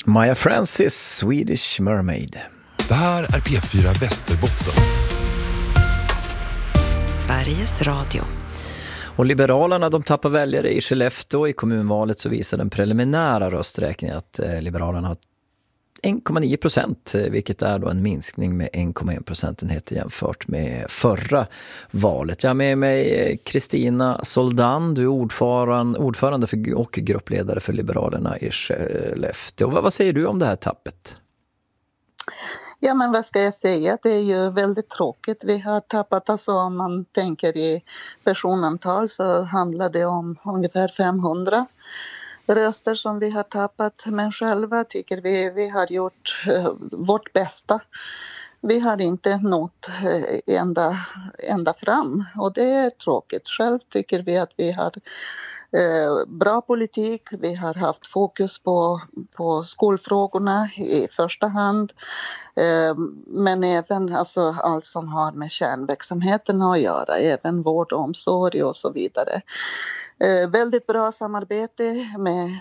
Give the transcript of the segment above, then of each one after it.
Maja Francis, Swedish Mermaid. Det här är P4 Västerbotten. Sveriges Radio. Och Liberalerna, de tappar väljare i Skellefteå. I kommunvalet så visar den preliminära rösträkningen att Liberalerna har 1,9%, vilket är då en minskning med 1,1 procentenheter jämfört med förra valet. Jag har med mig Kristina Soldan, du är ordförande och gruppledare för Liberalerna i Skellefteå. Vad säger du om det här tappet? Ja, men vad ska jag säga? Det är ju väldigt tråkigt. Vi har tappat, alltså om man tänker i personantal så handlar det om ungefär 500 röster som vi har tappat. Men själva tycker vi har gjort vårt bästa. Vi har inte nått ända fram och det är tråkigt. Själv tycker vi att vi har bra politik. Vi har haft fokus på skolfrågorna i första hand. Men även alltså, allt som har med kärnverksamheten att göra. Även vård och omsorg och så vidare. Väldigt bra samarbete med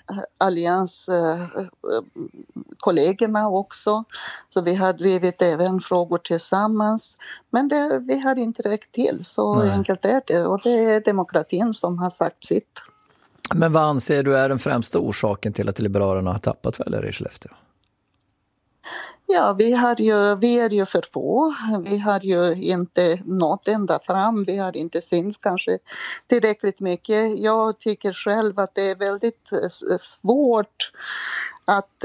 allianskollegorna också. Så vi har drivit även frågor tillsammans. Men vi har inte räckt till. Så enkelt är det. Och det är demokratin som har sagt sitt. Men vad anser du är den främsta orsaken till att Liberalerna har tappat väljare i Skellefteå? Ja, vi är ju för få. Vi har ju inte nått ända fram. Vi har inte syns kanske tillräckligt mycket. Jag tycker själv att det är väldigt svårt att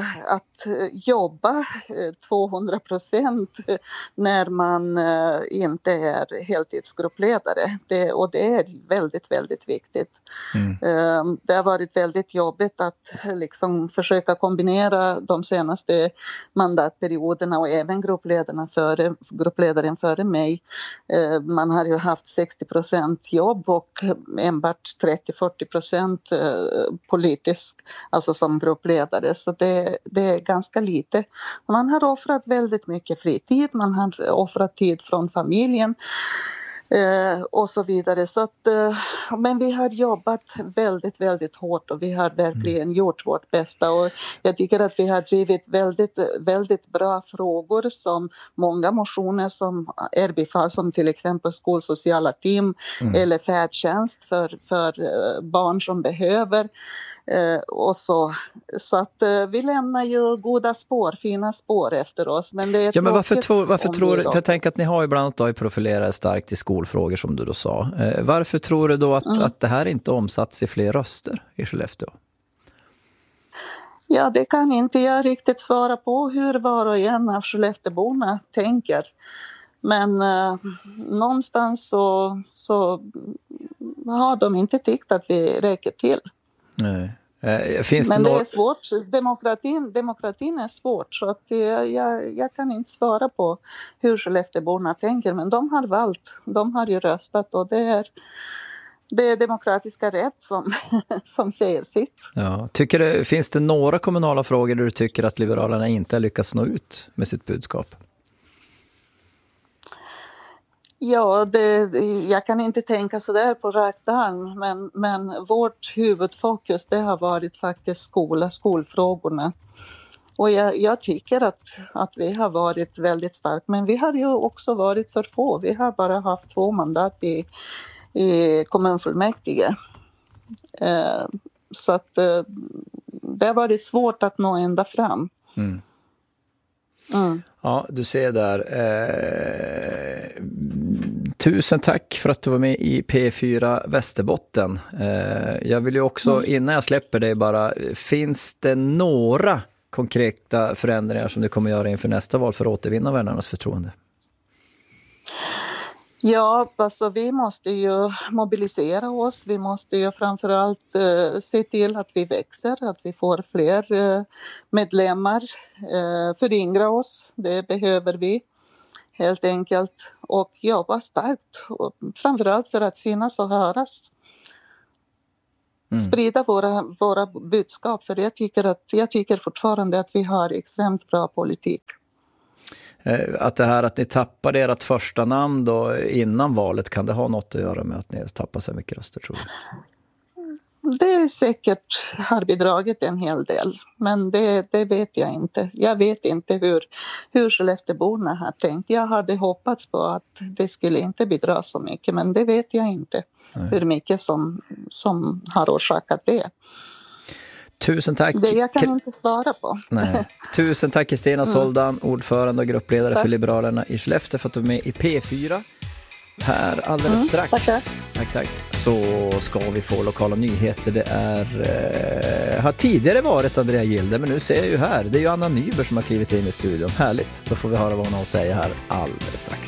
jobba 200% när man inte är heltidsgruppledare. Och det är väldigt, väldigt viktigt. Det har varit väldigt jobbigt att liksom försöka kombinera de senaste mandatperioderna och även gruppledaren före mig. Man har ju haft 60% jobb och enbart 30-40% politisk, alltså som gruppledare. Så det är ganska lite. Man har offrat väldigt mycket fritid, man har offrat tid från familjen och så vidare. Så att, men vi har jobbat väldigt, väldigt hårt och vi har verkligen gjort vårt bästa. Och jag tycker att vi har drivit väldigt, väldigt bra frågor som många motioner som är bifall, som till exempel skolsociala team eller färdtjänst för barn som behöver. Och så att vi lämnar ju goda spår, fina spår efter oss. Men det är varför tror du, för jag tänker att ni har ju bland annat profilerat starkt i skolfrågor som du då sa. Varför tror du då att det här inte omsatts i fler röster i Skellefteå? Ja, det kan inte jag riktigt svara på hur var och en av Skellefteåborna tänker. Men någonstans så har de inte tyckt att vi räcker till. Nej. Men det är svårt. Demokratin är svårt, så att jag kan inte svara på hur Skellefteåborna tänker, men de har valt, de har ju röstat och det är demokratiska rätt som säger sitt. Ja. Finns det några kommunala frågor där du tycker att Liberalerna inte har lyckats nå ut med sitt budskap? Ja, jag kan inte tänka så där på rakt arm, men vårt huvudfokus det har varit faktiskt skolfrågorna. Och jag tycker att vi har varit väldigt starka, men vi har ju också varit för få. Vi har bara haft 2 mandat i kommunfullmäktige. Så att det har varit svårt att nå ända fram. Ja, du ser där. Tusen tack för att du var med i P4 Västerbotten. Jag vill ju också, innan jag släpper dig bara, finns det några konkreta förändringar som du kommer göra inför nästa val för att återvinna väljarnas förtroende? Ja, alltså vi måste ju mobilisera oss. Vi måste ju framförallt se till att vi växer, att vi får fler medlemmar, föryngra oss. Det behöver vi helt enkelt. Och jobba starkt, och framförallt för att synas och höras. Sprida våra budskap, för jag tycker fortfarande att vi har extremt bra politik. Att det här att ni tappade ert första namn då innan valet, kan det ha något att göra med att ni tappar så mycket röster, tror du? Det säkert har bidragit en hel del, men det vet jag inte. Jag vet inte hur Skellefteåborna har tänkt. Jag hade hoppats på att det skulle inte bidra så mycket, men det vet jag inte. Nej. Hur mycket som har orsakat det. Tusen tack. Det jag kan inte svara på. Nej. Tusen tack Kristina Soldan, ordförande och gruppledare för Liberalerna i Skellefteå, för att du är med i P4. Här alldeles strax. Tack. Så ska vi få lokala nyheter. Det har tidigare varit Andrea Gilde, men nu ser jag ju här. Det är ju Anna Nyberg som har klivit in i studion. Härligt. Då får vi höra vad hon har att säga här alldeles strax.